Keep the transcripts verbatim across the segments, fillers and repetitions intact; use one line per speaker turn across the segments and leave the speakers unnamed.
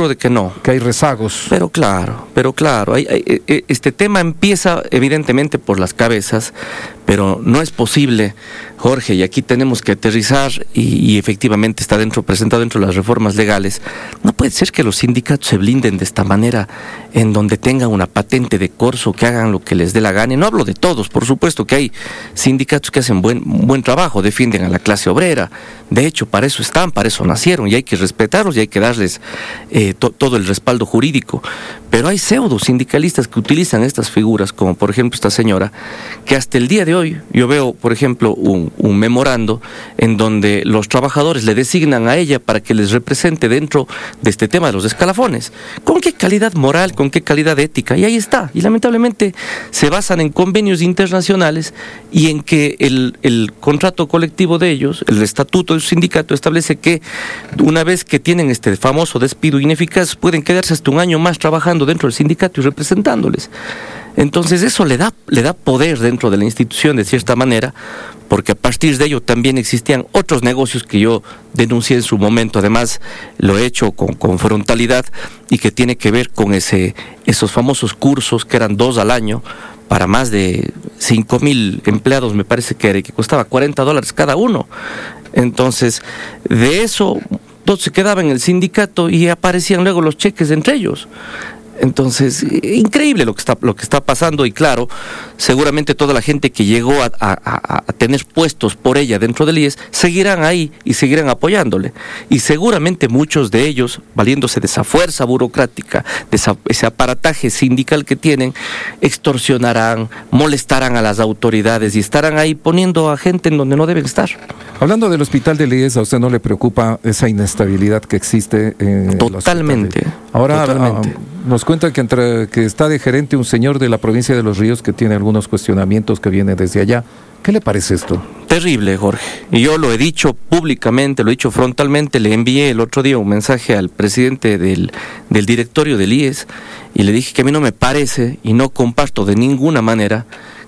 seguro de que no.
Que hay rezagos.
Pero claro, pero claro, hay, hay, este tema empieza evidentemente por las cabezas, pero no es posible, Jorge, y aquí tenemos que aterrizar, y, y efectivamente está dentro, presentado dentro de las reformas legales. No puede ser que los sindicatos se blinden de esta manera, en donde tengan una patente de corso, que hagan lo que les dé la gana. Y no hablo de todos, por supuesto que hay sindicatos que hacen buen, buen trabajo, defienden a la clase obrera. De hecho, para eso están, para eso nacieron, y hay que respetarlos y hay que darles eh, to, todo el respaldo jurídico. Pero hay pseudo sindicalistas que utilizan estas figuras, como por ejemplo esta señora, que hasta el día de hoy yo veo, por ejemplo, un, un memorando en donde los trabajadores le designan a ella para que les represente dentro de este tema de los escalafones. ¿Con qué calidad moral, con qué calidad ética? Y ahí está. Y lamentablemente se basan en convenios internacionales y en que el, el contrato colectivo de ellos, el estatuto de su sindicato, establece que una vez que tienen este famoso despido ineficaz, pueden quedarse hasta un año más trabajando dentro del sindicato y representándoles. Entonces eso le da, le da poder dentro de la institución de cierta manera, porque a partir de ello también existían otros negocios que yo denuncié en su momento. Además lo he hecho con, con frontalidad, y que tiene que ver con ese, esos famosos cursos que eran dos al año para más de cinco mil empleados, me parece que era, y que costaba cuarenta dólares cada uno. Entonces de eso todo se quedaba en el sindicato y aparecían luego los cheques entre ellos. Entonces, increíble lo que está lo que está pasando, y claro, seguramente toda la gente que llegó a, a, a tener puestos por ella dentro del I E S seguirán ahí y seguirán apoyándole. Y seguramente muchos de ellos, valiéndose de esa fuerza burocrática, de esa, ese aparataje sindical que tienen, extorsionarán, molestarán a las autoridades y estarán ahí poniendo a gente en donde no deben estar.
Hablando del hospital del I E S, ¿a usted no le preocupa esa inestabilidad que existe en
Totalmente.
el hospital? Ahora,
totalmente.
Uh, nos cuenta que, entre, que está de gerente un señor de la provincia de Los Ríos que tiene algunos cuestionamientos que viene desde allá. ¿Qué le parece esto?
Terrible, Jorge. Y yo lo he dicho públicamente, lo he dicho frontalmente. Le envié el otro día un mensaje al presidente del, del directorio del I E S y le dije que a mí no me parece y no comparto de ninguna manera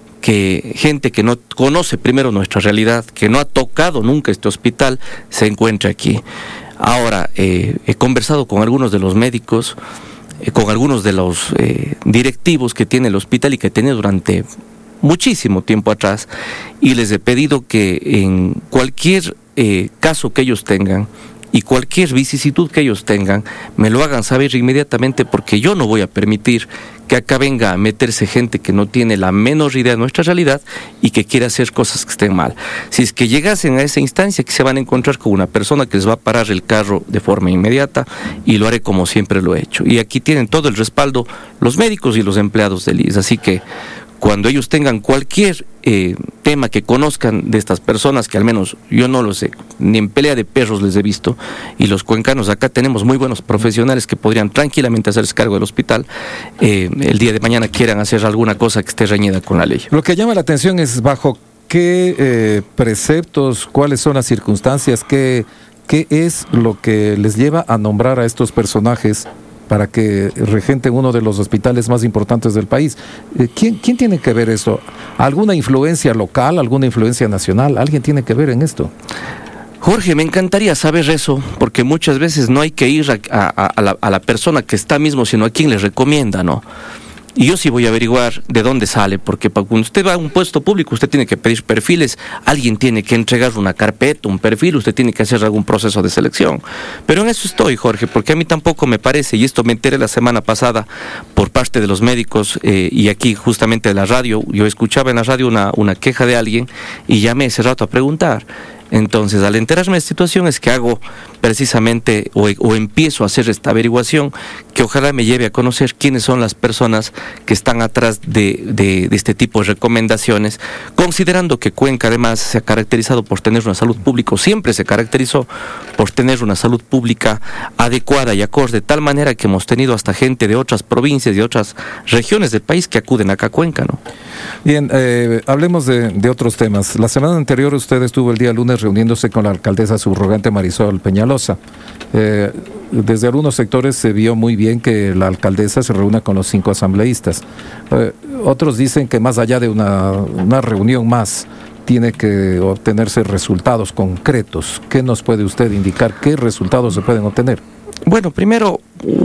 que gente que no conoce primero nuestra realidad, que no ha tocado nunca este hospital, se encuentre aquí. Ahora, eh, he conversado con algunos de los médicos, eh, con algunos de los eh, directivos que tiene el hospital y que tiene durante muchísimo tiempo atrás, y les he pedido que en cualquier eh, caso que ellos tengan y cualquier vicisitud que ellos tengan, me lo hagan saber inmediatamente, porque yo no voy a permitir que acá venga a meterse gente que no tiene la menor idea de nuestra realidad y que quiere hacer cosas que estén mal. Si es que llegasen a esa instancia, que se van a encontrar con una persona que les va a parar el carro de forma inmediata, y lo haré como siempre lo he hecho. Y aquí tienen todo el respaldo los médicos y los empleados del I E S, así que cuando ellos tengan cualquier eh, tema que conozcan de estas personas, que al menos yo no lo sé, ni en pelea de perros les he visto, y los cuencanos acá tenemos muy buenos profesionales que podrían tranquilamente hacerse cargo del hospital, eh, el día de mañana quieran hacer alguna cosa que esté reñida con la ley.
Lo que llama la atención es bajo qué eh, preceptos, cuáles son las circunstancias, qué, qué es lo que les lleva a nombrar a estos personajes para que regenten uno de los hospitales más importantes del país. ¿Quién, quién tiene que ver esto? ¿Alguna influencia local, alguna influencia nacional? ¿Alguien tiene que ver en esto?
Jorge, me encantaría saber eso, porque muchas veces no hay que ir a, a, a, la, a la persona que está mismo, sino a quien le recomienda, ¿no? Y yo sí voy a averiguar de dónde sale, porque cuando usted va a un puesto público, usted tiene que pedir perfiles, alguien tiene que entregar una carpeta, un perfil, usted tiene que hacer algún proceso de selección. Pero en eso estoy, Jorge, porque a mí tampoco me parece, y esto me enteré la semana pasada por parte de los médicos, eh, y aquí justamente de la radio, yo escuchaba en la radio una, una queja de alguien, y llamé ese rato a preguntar. Entonces, al enterarme de esta situación, es que hago precisamente o, o empiezo a hacer esta averiguación que ojalá me lleve a conocer quiénes son las personas que están atrás de, de, de este tipo de recomendaciones, considerando que Cuenca además se ha caracterizado por tener una salud pública, siempre se caracterizó por tener una salud pública adecuada y acorde, de tal manera que hemos tenido hasta gente de otras provincias y de otras regiones del país que acuden acá a Cuenca, ¿no?
Bien, eh, hablemos de, de otros temas. La semana anterior usted estuvo el día lunes reuniéndose con la alcaldesa subrogante Marisol Peñalosa. Eh, desde algunos sectores se vio muy bien que la alcaldesa se reúna con los cinco asambleístas. Eh, otros dicen que más allá de una, una reunión más, tiene que obtenerse resultados concretos. ¿Qué nos puede usted indicar? ¿Qué resultados se pueden obtener?
Bueno, primero,